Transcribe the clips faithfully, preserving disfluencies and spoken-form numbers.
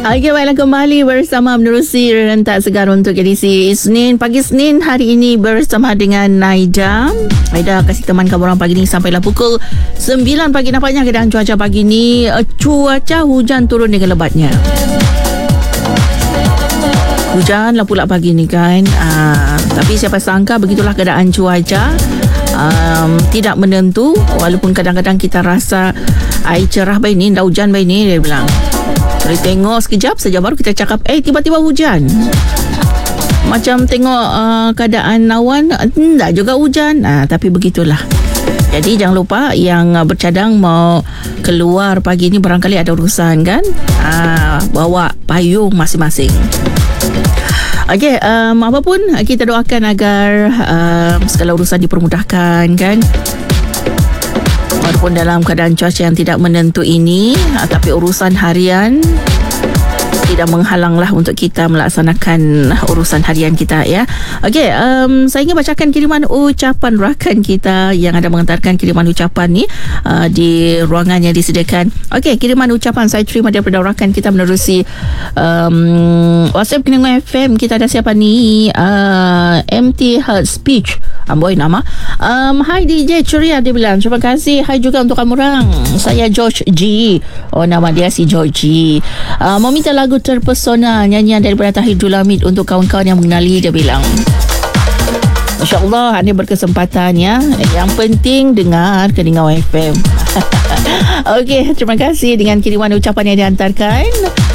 Okey, baiklah, kembali bersama menerusi rentak segar untuk edisi Isnin. Pagi Isnin hari ini bersama dengan Naida. Naida kasih teman kamu orang pagi ni sampailah pukul sembilan pagi. Nampaknya keadaan cuaca pagi ni, cuaca hujan turun dengan lebatnya. Hujan lah pula pagi ni kan. Aa, tapi siapa sangka begitulah keadaan cuaca. Um, tidak menentu. Walaupun kadang-kadang kita rasa air cerah baik ni, dah hujan baik ni, dia bilang. Boleh tengok sekejap saja baru kita cakap, eh tiba-tiba hujan. Macam tengok uh, keadaan awan, tak juga hujan. uh, Tapi begitulah. Jadi jangan lupa yang uh, bercadang mau keluar pagi ni, barangkali ada urusan kan, uh, bawa payung masing-masing. Okey, um, apapun kita doakan agar uh, segala urusan dipermudahkan kan. Walaupun dalam keadaan cuaca yang tidak menentu ini, tapi urusan harian tidak menghhalanglah untuk kita melaksanakan urusan harian kita ya. Okey, um, saya ingin bacakan kiriman ucapan rakan kita yang ada mengantarkan kiriman ucapan ni uh, di ruangan yang disediakan. Okey, kiriman ucapan saya terima daripada rakan kita menerusi um, WhatsApp Kenangan F M. Kita ada siapa ni? Uh, M T Heart Speech. Amboi nama. Um, Hai D J Ceria, dia bilang terima kasih. Hai juga untuk kamu orang. Saya George G. Oh, nama dia si George G. Uh, mau minta lagu terpesona nyanyian daripada Tahir Dulamid untuk kawan-kawan yang mengenali, dia bilang. InsyaAllah anda berkesempatan ya. Yang penting dengar Keningau F M. Okey, terima kasih dengan kiriman ucapan yang dihantarkan.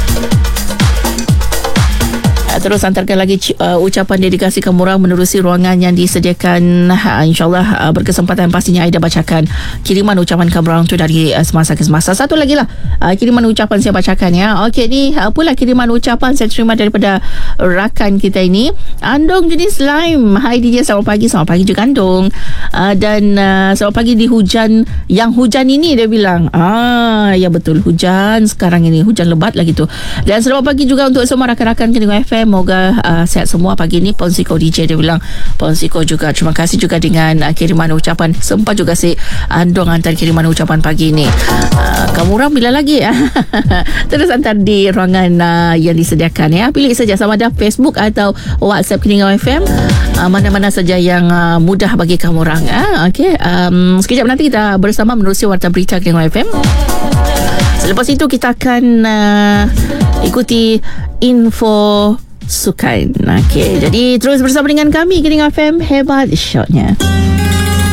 Terus hantarkan lagi uh, ucapan dedikasi kamu orang menerusi ruangan yang disediakan. uh, InsyaAllah uh, berkesempatan pastinya Aida bacakan kiriman ucapan kamu orang tu dari uh, semasa ke semasa. Satu lagi lah uh, kiriman ucapan saya bacakan ya. Okey, ni uh, pula kiriman ucapan saya terima daripada rakan kita ini, Andong jenis lime. Hai D J, selamat pagi. Selamat pagi juga Andong. uh, Dan uh, selamat pagi di hujan. Yang hujan ini dia bilang, ah ya betul, hujan sekarang ini, hujan lebat lagi tu. Dan selamat pagi juga untuk semua rakan-rakan Keningau F M. Moga uh, sihat semua pagi ni. Ponsiko D J dia bilang. Ponsiko juga terima kasih juga dengan uh, kiriman ucapan. Sempat juga si Andong hantar kiriman ucapan pagi ni. uh, Kamu orang bila lagi ya? Terus hantar di ruangan uh, yang disediakan ya. Pilih saja sama ada Facebook atau WhatsApp Keningau F M, uh, mana-mana saja yang uh, mudah bagi kamu orang. uh, Okey, um, sekejap nanti kita bersama menerusi Warta Berita Keningau F M. Selepas itu kita akan uh, ikuti info sukan. Okey, jadi terus bersama dengan kami Keningau F M, hebat shotnya.